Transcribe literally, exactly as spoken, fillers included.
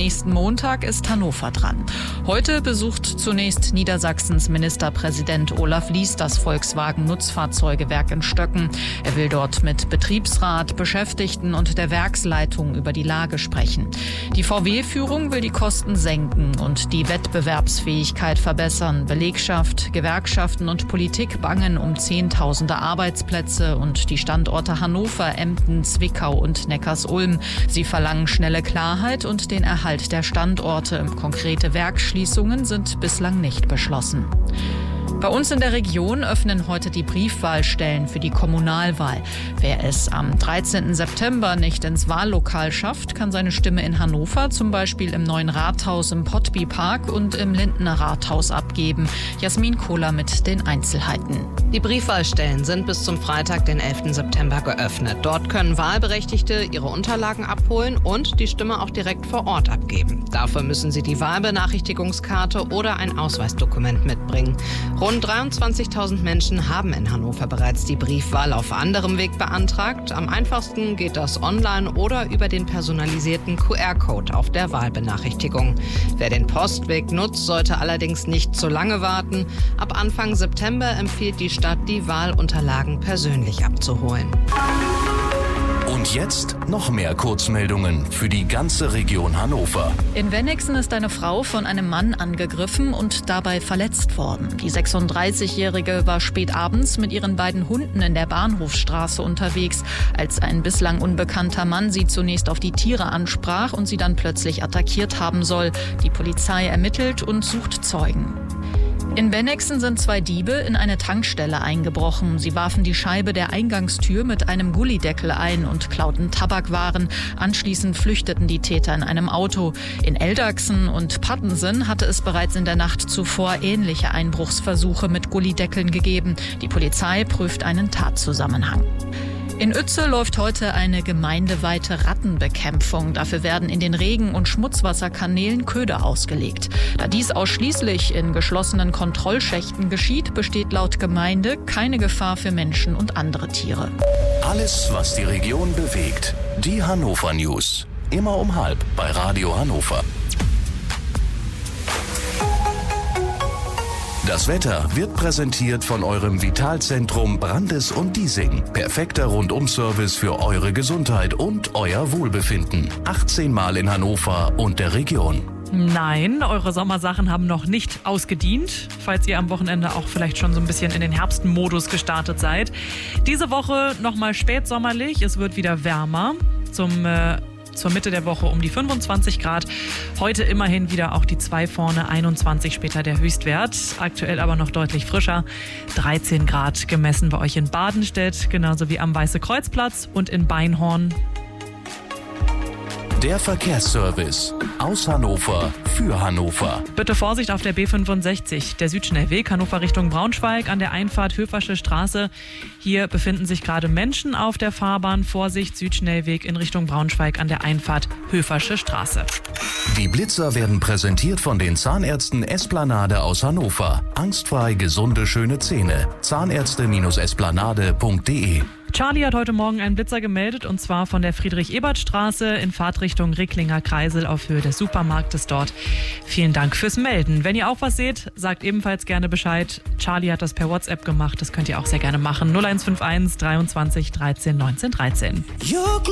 nächsten Montag ist Hannover dran. Heute besucht zunächst Niedersachsens Ministerpräsident Olaf Lies das Volkswagen-Nutzfahrzeugewerk in Stöcken. Er will dort mit Betriebsrat, Beschäftigten und der Werksleitung über die Lage sprechen. Die V W-Führung will die Kosten senken und die Wettbewerbsfähigkeit verbessern. Belegschaft, Gewerkschaften und Politik bangen um Zehntausende Arbeitsplätze und die Standorte Hannover, Emden, Zwickau und Neckarsulm. Sie verlangen schnelle Klarheit und den Erhalt der Standorte. Konkrete Werksschließungen sind bislang nicht beschlossen. Bei uns in der Region öffnen heute die Briefwahlstellen für die Kommunalwahl. Wer es am dreizehnten September nicht ins Wahllokal schafft, kann seine Stimme in Hannover, zum Beispiel im Neuen Rathaus im Pottby Park und im Lindener Rathaus abgeben. Jasmin Kohler mit den Einzelheiten. Die Briefwahlstellen sind bis zum Freitag, den elften September, geöffnet. Dort können Wahlberechtigte ihre Unterlagen abholen und die Stimme auch direkt vor Ort abgeben. Dafür müssen sie die Wahlbenachrichtigungskarte oder ein Ausweisdokument mitbringen. Rund dreiundzwanzigtausend Menschen haben in Hannover bereits die Briefwahl auf anderem Weg beantragt. Am einfachsten geht das online oder über den personalisierten Q R-Code auf der Wahlbenachrichtigung. Wer den Postweg nutzt, sollte allerdings nicht zu lange warten. Ab Anfang September empfiehlt die Stadt, die Wahlunterlagen persönlich abzuholen. Und jetzt noch mehr Kurzmeldungen für die ganze Region Hannover. In Wennigsen ist eine Frau von einem Mann angegriffen und dabei verletzt worden. Die sechsunddreißigjährige war spät abends mit ihren beiden Hunden in der Bahnhofstraße unterwegs, als ein bislang unbekannter Mann sie zunächst auf die Tiere ansprach und sie dann plötzlich attackiert haben soll. Die Polizei ermittelt und sucht Zeugen. In Wennigsen sind zwei Diebe in eine Tankstelle eingebrochen. Sie warfen die Scheibe der Eingangstür mit einem Gullideckel ein und klauten Tabakwaren. Anschließend flüchteten die Täter in einem Auto. In Eldachsen und Pattensen hatte es bereits in der Nacht zuvor ähnliche Einbruchsversuche mit Gullideckeln gegeben. Die Polizei prüft einen Tatzusammenhang. In Uetze läuft heute eine gemeindeweite Rattenbekämpfung. Dafür werden in den Regen- und Schmutzwasserkanälen Köder ausgelegt. Da dies ausschließlich in geschlossenen Kontrollschächten geschieht, besteht laut Gemeinde keine Gefahr für Menschen und andere Tiere. Alles, was die Region bewegt. Die Hannover News. Immer um halb bei Radio Hannover. Das Wetter wird präsentiert von eurem Vitalzentrum Brandes und Diesing. Perfekter Rundum-Service für eure Gesundheit und euer Wohlbefinden. achtzehn Mal in Hannover und der Region. Nein, eure Sommersachen haben noch nicht ausgedient, falls ihr am Wochenende auch vielleicht schon so ein bisschen in den Herbstmodus gestartet seid. Diese Woche nochmal spätsommerlich, es wird wieder wärmer. Zum äh, Zur Mitte der Woche um die fünfundzwanzig Grad. Heute immerhin wieder auch die zwei vorne, einundzwanzig später der Höchstwert. Aktuell aber noch deutlich frischer. dreizehn Grad gemessen bei euch in Badenstedt, genauso wie am Weiße-Kreuz-Platz und in Beinhorn. Der Verkehrsservice aus Hannover für Hannover. Bitte Vorsicht auf der B fünfundsechzig, der Südschnellweg, Hannover Richtung Braunschweig an der Einfahrt Höfersche Straße. Hier befinden sich gerade Menschen auf der Fahrbahn. Vorsicht, Südschnellweg in Richtung Braunschweig an der Einfahrt Höfersche Straße. Die Blitzer werden präsentiert von den Zahnärzten Esplanade aus Hannover. Angstfrei gesunde, schöne Zähne. Zahnärzte Esplanade punkt de. Charlie hat heute Morgen einen Blitzer gemeldet, und zwar von der Friedrich-Ebert-Straße in Fahrtrichtung Ricklinger Kreisel auf Höhe des Supermarktes dort. Vielen Dank fürs Melden. Wenn ihr auch was seht, sagt ebenfalls gerne Bescheid. Charlie hat das per WhatsApp gemacht, das könnt ihr auch sehr gerne machen. null eins fünf eins dreiundzwanzig dreizehn neunzehn dreizehn.